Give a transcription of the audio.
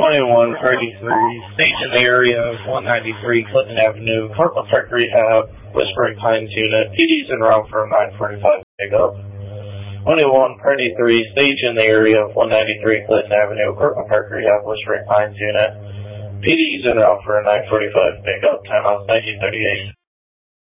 2133, station area of 193 Clinton Avenue, Cortland Park Rehab, Whispering Pines Unit, PD's en route for a 945 pickup. 2133, station area of 193 Clinton Avenue, Cortland Park Rehab, Whispering Pines Unit, PD's en route for a 945 pickup, timeout 1938.